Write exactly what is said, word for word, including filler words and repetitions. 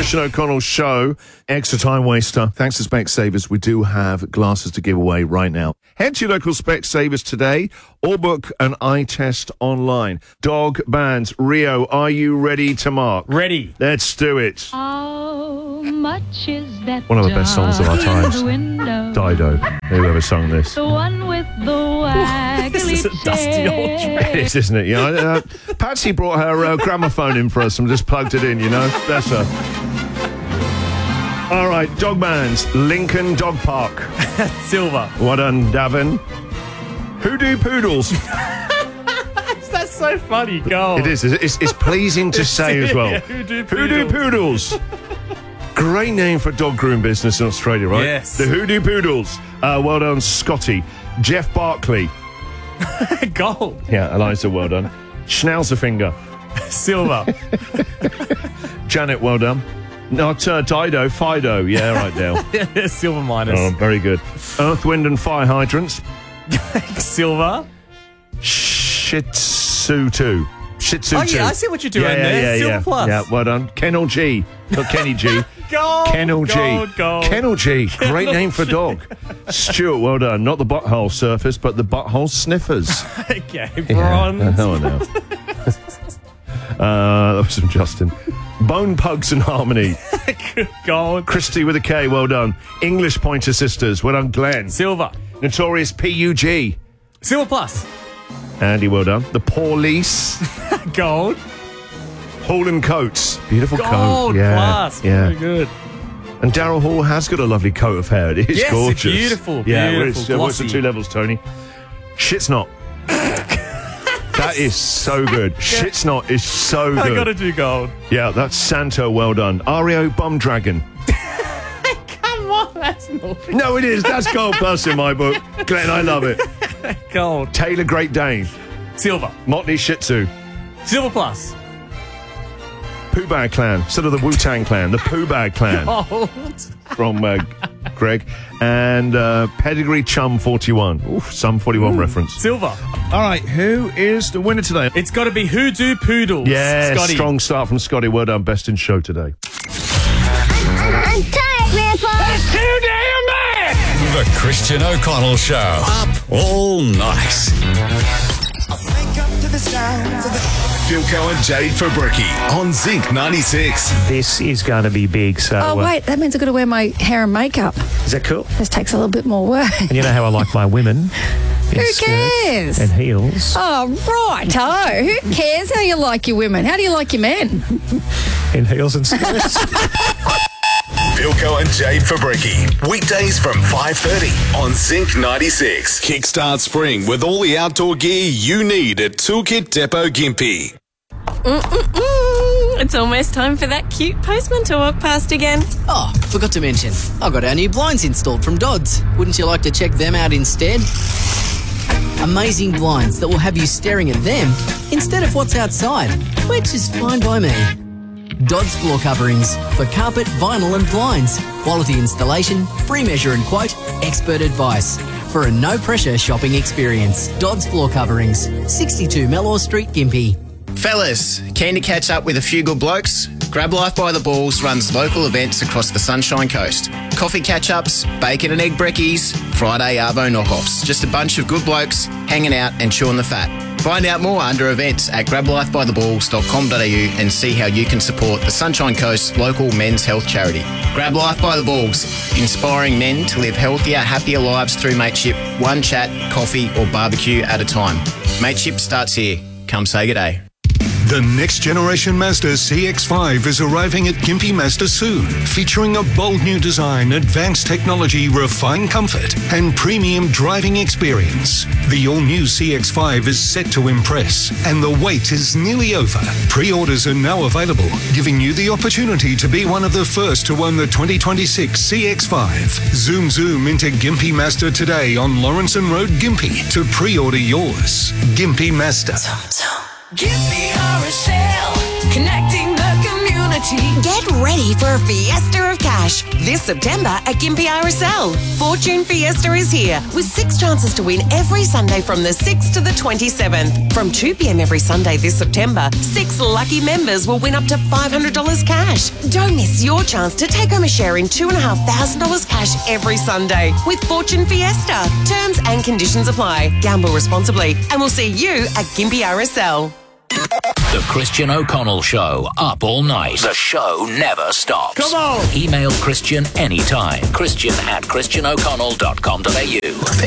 Christian O'Connell Show. Extra time waster. Thanks to Specsavers, we do have glasses to give away right now. Head to your local Specsavers today or book an eye test online. Dog bands. Rio, are you ready to mark? Ready. Let's do it. How much is that? One of the best songs of our times. Dido. Whoever sung this. The one with the waggly This is a dusty old track. It is, isn't it? You know, uh, Patsy brought her uh, gramophone in for us and just plugged it in, you know? That's her. All right, dog bands. Lincoln Dog Park. Silver. Well done, Davin. Hoodoo Poodles. That's so funny. Go. It is. It's, it's pleasing to say as well. Yeah, Hoodoo Hoodoo Poodles. Great name for dog groom business in Australia, right? Yes. The Hoodoo Poodles. Uh, well done, Scotty. Jeff Barkley. Gold. Yeah, Eliza, well done. Schnauzer Silver. Janet, well done. Not uh, Dido, Fido. Yeah, right now. Silver minus. Oh, very good. Earth, Wind and Fire Hydrants. Silver. Shih Tzu two. Shih Tzu Oh, two. yeah, I see what you're doing yeah, yeah, there. Yeah, Silver yeah. plus. Yeah, well done. Kennel G. Not Kenny G. Gold. Kennel G. Gold, gold. Kennel G. Great Kennel name for G. dog. Stuart, well done. Not the butthole surface, but the butthole sniffers. Okay, bronze. Yeah, no one else. Uh, that was from Justin. Bone Pugs and Harmony. Gold. Christy with a K, well done. English Pointer Sisters, well done, Glenn. Silver. Notorious P U G. Silver plus. Andy, well done. The Police. Gold. Hall and Coates. Beautiful Gold coat. Yeah, plus. yeah. Very good. And Daryl Hall has got a lovely coat of hair. It is Yes, gorgeous. beautiful, Yeah, beautiful, what's, what's the glossy. two levels, Tony? Shit's not. That is so good. Shit's not is so good. I gotta do gold. Yeah, that's Santo, well done. Ario Bum Dragon. Come on, that's not No, it is. That's gold plus in my book. Glenn, I love it. gold. Taylor Great Dane. Silver. Motley Shih Tzu. Silver plus. Pooh Bag Clan. Instead of the Wu-Tang Clan, the Pooh Bag Clan. Gold. From uh, Greg. And uh, Pedigree Chum forty-one. Oof, some forty-one Ooh. reference. Silver. All right, who is the winner today? It's got to be Hoodoo Poodles. Yeah, Scotty. strong start from Scotty. Well done, best in show today. Too damn bad! The Christian O'Connell Show. Up all night. Philco and Jade Fabricki on Zinc ninety-six. This is going to be big, so... Oh, uh, wait, that means I've got to wear my hair and makeup. is that cool? This takes a little bit more work. And you know how I like my women? In Who skirts cares? And heels. Oh, right. Oh, who cares how you like your women? How do you like your men? In heels and skirts. Philco and Jade Fabricki. Weekdays from five thirty on Zinc ninety-six. Kickstart spring with all the outdoor gear you need at Toolkit Depot Gympie. Mm-mm-mm. It's almost time for that cute postman to walk past again. Oh, forgot to mention, I've got our new blinds installed from Dodds. Wouldn't you like to check them out instead? Amazing blinds that will have you staring at them instead of what's outside, which is fine by me. Dodds Floor Coverings for carpet, vinyl and blinds. Quality installation, free measure and quote, expert advice. For a no-pressure shopping experience. Dodds Floor Coverings, sixty-two Mellor Street, Gympie. Fellas, keen to catch up with a few good blokes? Grab Life by the Balls runs local events across the Sunshine Coast. Coffee catch-ups, bacon and egg brekkies, Friday arvo knockoffs. Just a bunch of good blokes hanging out and chewing the fat. Find out more under events at grab life by the balls dot com dot a u and see how you can support the Sunshine Coast local men's health charity. Grab Life by the Balls, inspiring men to live healthier, happier lives through mateship, one chat, coffee or barbecue at a time. Mateship starts here. Come say good day. The next generation Mazda C X five is arriving at Gympie Mazda soon, featuring a bold new design, advanced technology, refined comfort, and premium driving experience. The all-new C X five is set to impress, and the wait is nearly over. Pre-orders are now available, giving you the opportunity to be one of the first to own the twenty twenty-six C X five. Zoom zoom into Gympie Mazda today on Lawrenson Road, Gympie, to pre-order yours. Gympie Mazda. Gympie R S L, connecting the community. Get ready for a fiesta of cash this September at Gympie R S L. Fortune Fiesta is here with six chances to win every Sunday from the sixth to the twenty-seventh. From two p.m. every Sunday this September, six lucky members will win up to five hundred dollars cash. Don't miss your chance to take home a share in two thousand five hundred dollars cash every Sunday with Fortune Fiesta. Terms and conditions apply. Gamble responsibly, and we'll see you at Gympie R S L. The Christian O'Connell Show, up all night. The show never stops. Come on! Email Christian anytime. Christian at christian o'connell dot com dot a u.